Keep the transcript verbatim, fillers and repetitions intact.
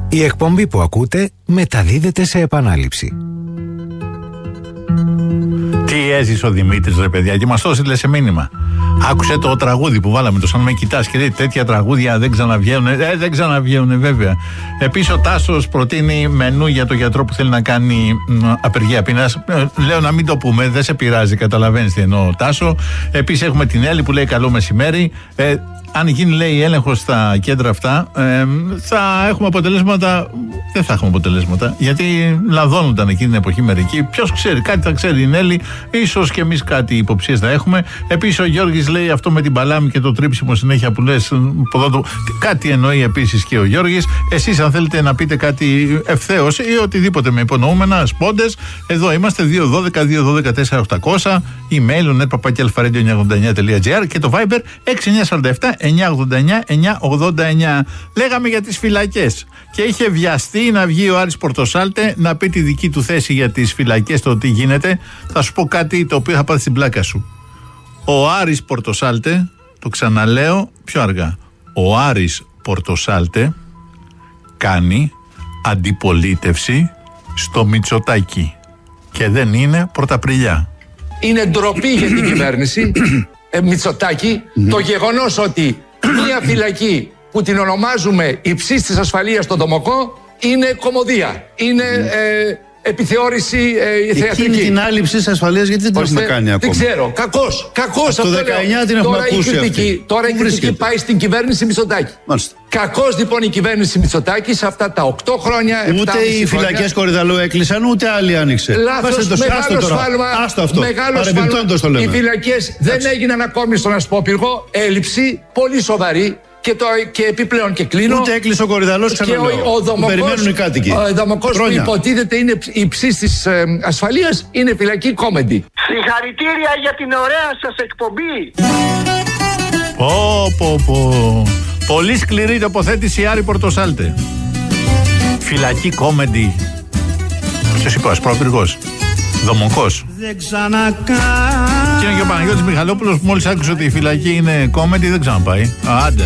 Η εκπομπή που ακούτε μεταδίδεται σε επανάληψη. Τι έζησε ο Δημήτρης, ρε παιδιά, και μας το έστειλε σε μήνυμα. Άκουσε το τραγούδι που βάλαμε, το σαν με κοιτάς και λέει τέτοια τραγούδια δεν ξαναβγαίνουν. Ε, δεν ξαναβγαίνουν, βέβαια. Επίσης, ο Τάσος προτείνει μενού για το γιατρό που θέλει να κάνει απεργία πείνας. Ε, λέω να μην το πούμε, δεν σε πειράζει, καταλαβαίνεις τι εννοώ, Τάσο. Επίσης, έχουμε την Έλλη που λέει καλό μεσημέρι. Ε, αν γίνει, λέει, έλεγχος στα κέντρα αυτά, ε, θα έχουμε αποτελέσματα. Δεν θα έχουμε αποτελέσματα. Γιατί λαδώνονταν εκείνη την εποχή μερικοί. Ποιος ξέρει, κάτι θα ξέρει η Νέλη. Ίσως και εμείς κάτι υποψίες θα έχουμε. Επίσης, ο Γιώργης λέει αυτό με την παλάμη και το τρίψιμο συνέχεια που λες. Ποδότου, κάτι εννοεί επίσης και ο Γιώργης. Εσείς, αν θέλετε να πείτε κάτι ευθέως ή οτιδήποτε με υπονοούμενα, σπόντες, εδώ είμαστε δύο δώδεκα δύο δώδεκα τέσσερα οκτακόσια. Email net παπάκι αλφαρέντιο εννιακόσια ογδόντα εννιά τελεία τζι άρ και το Viber έξι εννιά σαράντα επτά εννιακόσια ογδόντα εννιά εννιακόσια ογδόντα εννιά. Λέγαμε για τις φυλακές και είχε βιαστεί να βγει ο Άρης Πορτοσάλτε να πει τη δική του θέση για τις φυλακές, το τι γίνεται. Θα σου πω κάτι το οποίο θα πάθει στην πλάκα σου. Ο Άρης Πορτοσάλτε, το ξαναλέω πιο αργά, ο Άρης Πορτοσάλτε κάνει αντιπολίτευση στο Μητσοτάκη και δεν είναι Πρωταπριλιά. Είναι ντροπή για την κυβέρνηση ε, Μητσοτάκη το γεγονός ότι μια φυλακή που την ονομάζουμε υψής της ασφαλείας στον Δομοκό είναι κωμωδία, είναι ε, επιθεώρηση ε, θεατρική. Εκείνη την άλλη υψής ασφαλείας γιατί δεν την έχουμε κάνει ακόμα? Δεν ξέρω, κακώς, κακώς το δεκαεννιά την έχουμε ακούσει αυτή. Τώρα η κριτική πάει στην κυβέρνηση Μητσοτάκη. Μάλιστα. Κακώς λοιπόν η κυβέρνηση Μητσοτάκη σε αυτά τα οκτώ χρόνια. Ούτε οι φυλακές Κορυδαλού έκλεισαν, ούτε άλλοι άνοιξε. Λάθος, μεγάλο σφάλμα. Άστο αυτό. Μεγάλο σφάλμα. Οι φυλακές δεν έγιναν ακόμη στον Ασπόπυργο. Έλλειψη πολύ σοβαρή. Και, το, και επιπλέον και κλείνω. Ούτε έκλεισε ο Κορυδαλός, ξαναλέω. Και ο, ο Δομοκός, περιμένουν οι κάτοικοι. Ο Δομοκός που υποτίθεται είναι υψής της ε, ασφαλείας είναι φυλακή κόμεντι. Συγχαρητήρια για την ωραία σας εκπομπή. Πω πω πω. Πολύ σκληρή τοποθέτηση Άρη Πορτοσάλτε. Φυλακή κόμεντι. Ποιος είπε ο Ασπρόπυργος? Δομοκός. Και είναι και ο Παναγιώτης Μιχαλόπουλος που μόλις άκουσε ότι η φυλακή είναι κόμεντι δεν ξαναπάει. Άντε.